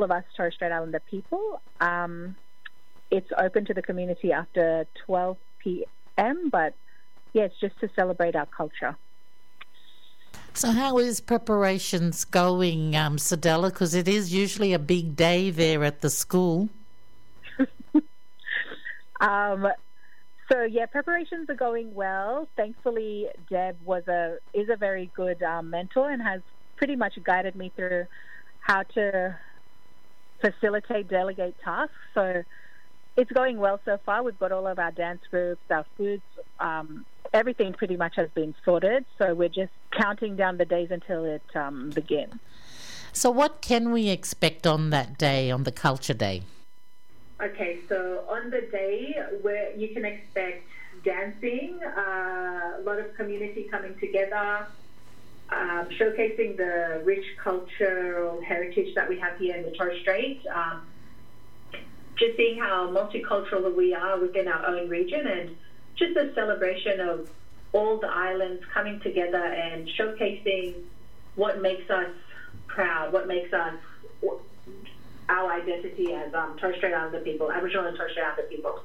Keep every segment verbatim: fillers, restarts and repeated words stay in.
of us Torres Strait Islander people. Um, it's open to the community after twelve p.m., but yeah, it's just to celebrate our culture. So how is preparations going, um, Sedella? Because it is usually a big day there at the school. um, so yeah, preparations are going well. Thankfully, Deb was a is a very good um, mentor and has pretty much guided me through how to facilitate, delegate tasks. So it's going well so far. We've got all of our dance groups, our foods, um, everything pretty much has been sorted. So we're just counting down the days until it um, begins. So what can we expect on that day, on the Culture Day? Okay, so on the day where you can expect dancing, uh, a lot of community coming together, um, showcasing the rich cultural heritage that we have here in the Torres Strait. Um, just seeing how multicultural we are within our own region, and just a celebration of all the islands coming together and showcasing what makes us proud, what makes us our identity as um, Torres Strait Islander people, Aboriginal and Torres Strait Islander people.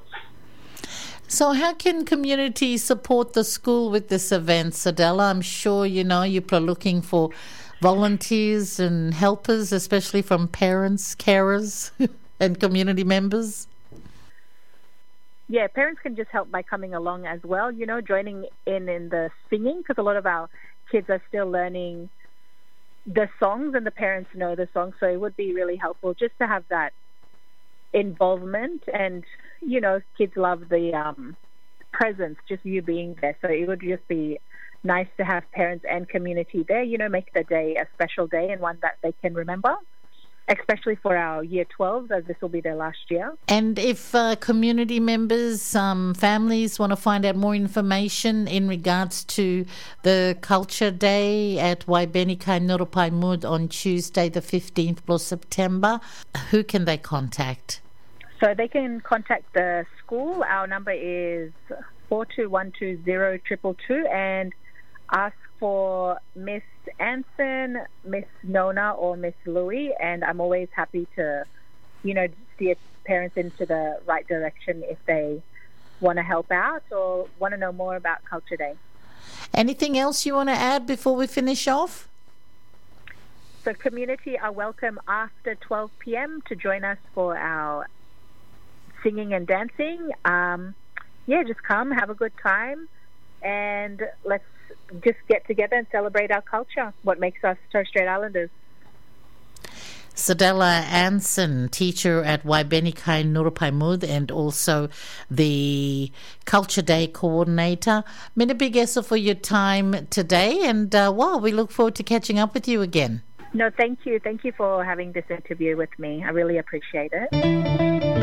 So how can community support the school with this event, Sedella? I'm sure, you know, you're looking for volunteers and helpers, especially from parents, carers and community members. Yeah, parents can just help by coming along as well, you know, joining in in the singing, because a lot of our kids are still learning the songs and the parents know the songs. So it would be really helpful just to have that involvement. And, you know, kids love the um, presence, just you being there. So it would just be nice to have parents and community there, you know, make the day a special day and one that they can remember, especially for our year twelves, as this will be their last year. And if uh, community members, um, families want to find out more information in regards to the Culture Day at Waibenikai Nurupai Mud on Tuesday the fifteenth of September, who can they contact? So they can contact the school. Our number is four two one two zero two two two and ask for Miss Anson, Miss Nona, or Miss Louie, and I'm always happy to, you know, steer parents into the right direction if they want to help out or want to know more about Culture Day. Anything else you want to add before we finish off? So community are welcome after twelve p.m. to join us for our singing and dancing. Um, yeah, just come, have a good time, and let's just get together and celebrate our culture, what makes us Torres Strait Islanders. Sedella Anson, teacher at Waibenikai Nurupai Mud and also the Culture Day coordinator. Mina big esa for your time today, and uh, wow, we look forward to catching up with you again. No, thank you. Thank you for having this interview with me. I really appreciate it.